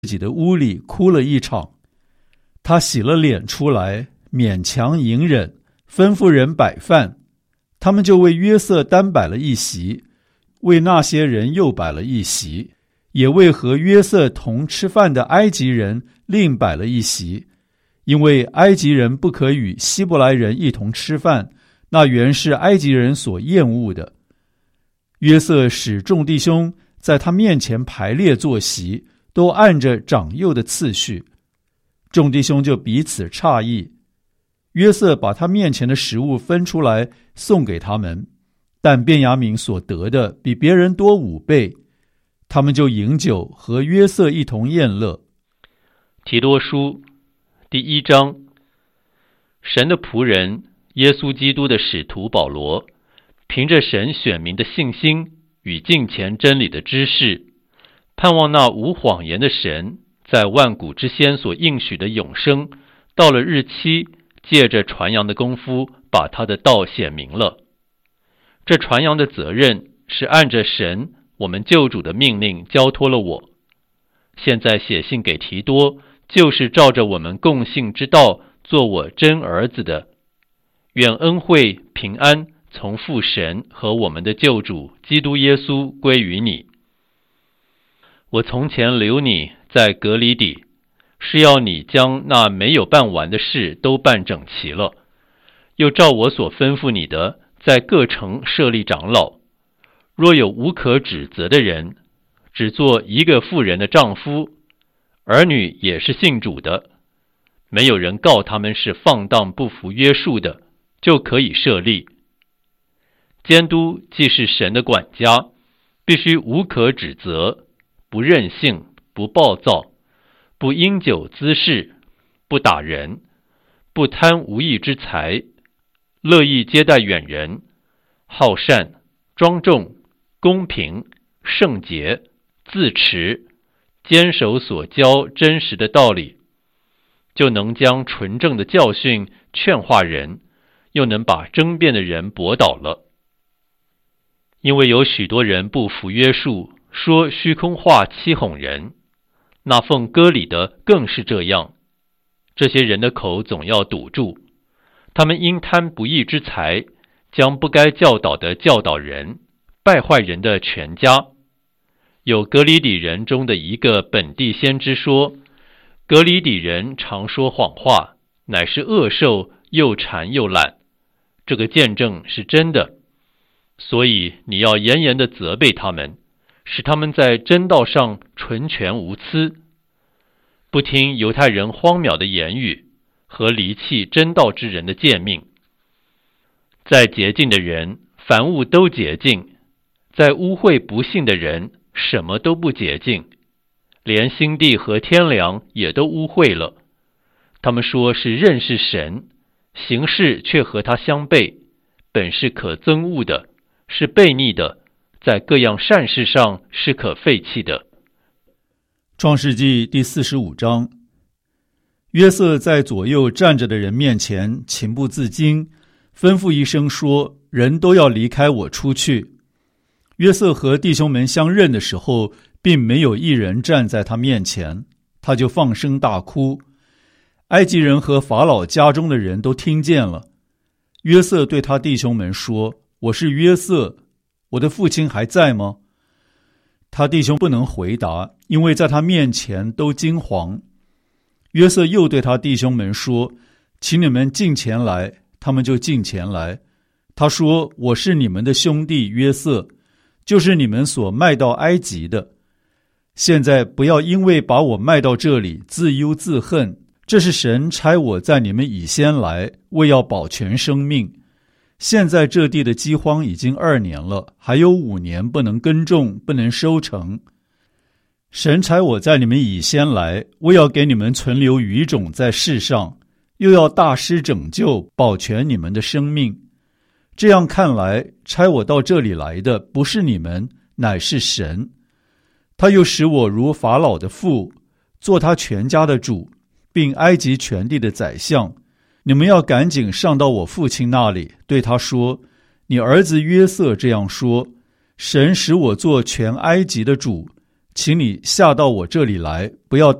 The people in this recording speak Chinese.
自己的屋里哭了一场。他洗了脸出来，勉强隐忍，吩咐人摆饭。他们就为约瑟单摆了一席，为那些人又摆了一席，也为和约瑟同吃饭的埃及人另摆了一席，因为埃及人不可与希伯来人一同吃饭，那原是埃及人所厌恶的。约瑟使众弟兄在他面前排列坐席，都按着长幼的次序。众弟兄就彼此诧异。约瑟把他面前的食物分出来送给他们，但便雅悯所得的比别人多5倍，他们就饮酒和约瑟一同宴乐。 提多书第1章。神的仆人耶稣基督的使徒保罗，凭着神选民的信心与敬虔真理的知识，盼望那无谎言的神在万古之先所应许的永生，到了日期，借着传扬的功夫把他的道显明了。这传扬的责任是按着神我们救主的命令交托了我。现在写信给提多，就是照着我们共信之道做我真儿子的。愿恩惠平安从父神和我们的救主基督耶稣归于你。我从前留你在革哩底，是要你将那没有办完的事都办整齐了，又照我所吩咐你的，在各城设立长老。若有无可指责的人，只做一个妇人的丈夫，儿女也是信主的，没有人告他们是放荡不服约束的，就可以设立。监督既是神的管家，必须无可指责，不任性，不暴躁，不因酒滋事，不打人，不贪无义之财，乐意接待远人，好善，庄重，公平，圣洁，自持，坚守所教真实的道理，就能将纯正的教训劝化人，又能把争辩的人驳倒了。因为有许多人不服约束，说虚空话欺哄人，那奉割礼的更是这样。这些人的口总要堵住，他们因贪不义之财，将不该教导的教导人，败坏人的全家。有革哩底人中的一个本地先知说，革哩底人常说谎话，乃是恶兽，又馋又懒。这个见证是真的，所以你要严严地责备他们，使他们在真道上纯全无疵，不听犹太人荒谬的言语和离弃真道之人的诫命。在洁净的人，凡物都洁净；在污秽不信的人，什么都不洁净，连心地和天良也都污秽了。他们说是认识神，行事却和他相悖，本是可憎恶的，是悖逆的，在各样善事上是可废弃的。 创世纪第45章。约瑟在左右站着的人面前情不自禁，吩咐一声说，人都要离开我出去。约瑟和弟兄们相认的时候，并没有一人站在他面前，他就放声大哭。埃及人和法老家中的人都听见了。约瑟对他弟兄们说，我是约瑟，我的父亲还在吗？他弟兄不能回答，因为在他面前都惊惶。约瑟又对他弟兄们说，请你们近前来，他们就近前来。他说，我是你们的兄弟约瑟，就是你们所卖到埃及的。现在不要因为把我卖到这里自忧自恨，这是神差我在你们以先来，为要保全生命。现在这地的饥荒已经2年了，还有5年不能耕种，不能收成。神差我在你们以先来，为要给你们存留余种在世上，又要大施拯救，保全你们的生命。这样看来，差我到这里来的不是你们，乃是神。他又使我如法老的父，做他全家的主，并埃及全地的宰相。你们要赶紧上到我父亲那里，对他说，你儿子约瑟这样说，神使我做全埃及的主， 请你下到我这里来，不要